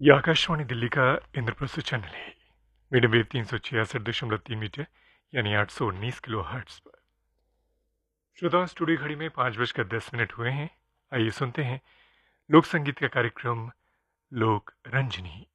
ये आकाशवाणी दिल्ली का इंद्रप्रस्थ चैनल है। मीडियम वेव 366.3 मीटर यानी 819 किलो हर्ट्स पर। श्रोताओं, स्टूडियो घड़ी में 5:10 हुए हैं। आइए सुनते हैं लोक संगीत का कार्यक्रम लोक रंजनी।